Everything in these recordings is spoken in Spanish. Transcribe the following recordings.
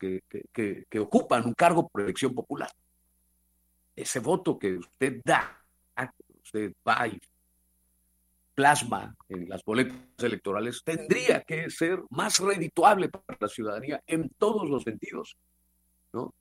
que ocupan un cargo por elección popular. Ese voto que usted da, usted va y plasma en las boletas electorales, tendría que ser más redituable para la ciudadanía en todos los sentidos, ¿no?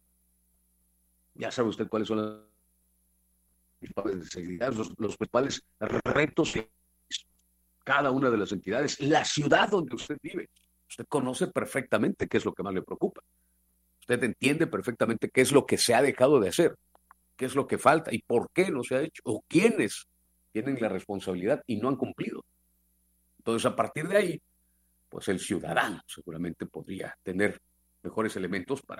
Ya sabe usted cuáles son las principales los principales retos de cada una de las entidades, la ciudad donde usted vive. Usted conoce perfectamente qué es lo que más le preocupa. Usted entiende perfectamente qué es lo que se ha dejado de hacer, qué es lo que falta y por qué no se ha hecho, o quiénes tienen la responsabilidad y no han cumplido. Entonces, a partir de ahí, pues el ciudadano seguramente podría tener mejores elementos para,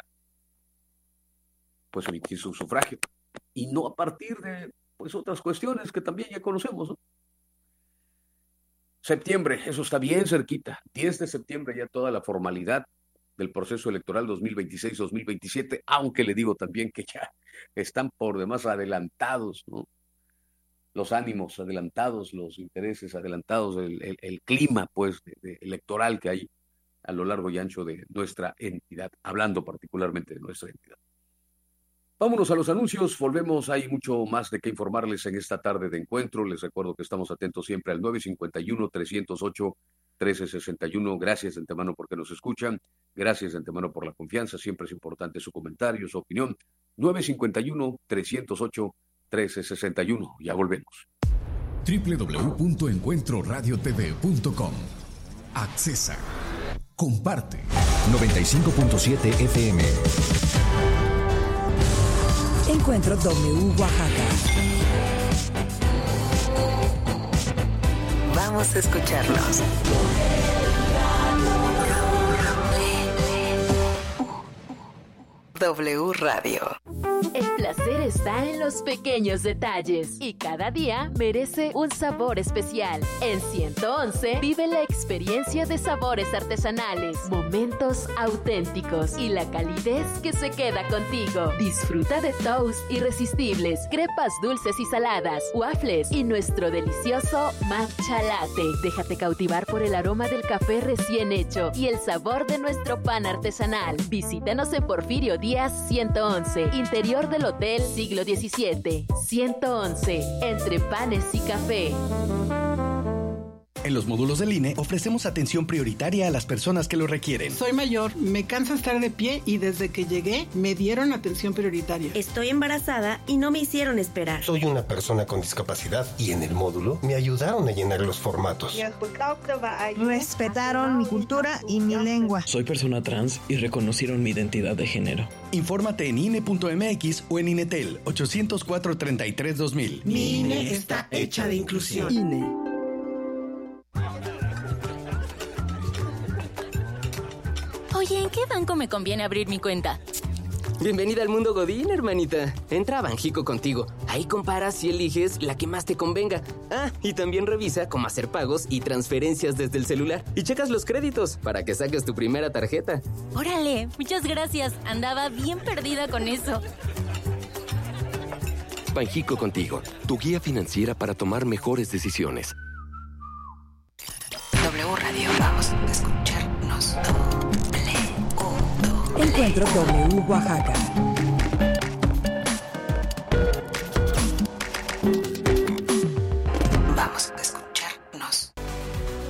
pues, emitir su sufragio. Y no a partir de, pues, otras cuestiones que también ya conocemos, ¿no? Septiembre, eso está bien cerquita. 10 de septiembre ya toda la formalidad del proceso electoral 2026-2027, aunque le digo también que ya están por demás adelantados, ¿no? Los ánimos adelantados, los intereses adelantados, el clima, pues, electoral que hay a lo largo y ancho de nuestra entidad, hablando particularmente de nuestra entidad. Vámonos a los anuncios, volvemos, hay mucho más de qué informarles en esta tarde de encuentro. Les recuerdo que estamos atentos siempre al 951-308-1361. Gracias de antemano porque nos escuchan, gracias de antemano por la confianza, siempre es importante su comentario, su opinión. 951-308-1361. Ya volvemos. www.encuentroradiotv.com. Accesa. Comparte. 95.7 FM. Encuentro W Oaxaca. Vamos a escucharnos. W Radio. El placer está en los pequeños detalles y cada día merece un sabor especial. En 111 vive la experiencia de sabores artesanales, momentos auténticos y la calidez que se queda contigo. Disfruta de toast irresistibles, crepas dulces y saladas, waffles y nuestro delicioso matcha latte. Déjate cautivar por el aroma del café recién hecho y el sabor de nuestro pan artesanal. Visítanos en Porfirio Díaz 111, interior del Hotel Siglo XVII. 111, entre panes y café. En los módulos del INE ofrecemos atención prioritaria a las personas que lo requieren. Soy mayor, me cansa estar de pie y desde que llegué me dieron atención prioritaria. Estoy embarazada y no me hicieron esperar. Soy una persona con discapacidad y en el módulo me ayudaron a llenar los formatos. Respetaron mi cultura y mi lengua. Soy persona trans y reconocieron mi identidad de género. Infórmate en INE.mx o en INETEL 804-33-2000. Mi INE está hecha de inclusión. INE. Oye, ¿en qué banco me conviene abrir mi cuenta? Bienvenida al mundo Godín, hermanita. Entra a Banjico Contigo. Ahí comparas y eliges la que más te convenga. Ah, y también revisa cómo hacer pagos y transferencias desde el celular. Y checas los créditos para que saques tu primera tarjeta. ¡Órale! Muchas gracias. Andaba bien perdida con eso. Banjico Contigo, tu guía financiera para tomar mejores decisiones. W Radio, vamos a escucharnos. Encuentro W Oaxaca.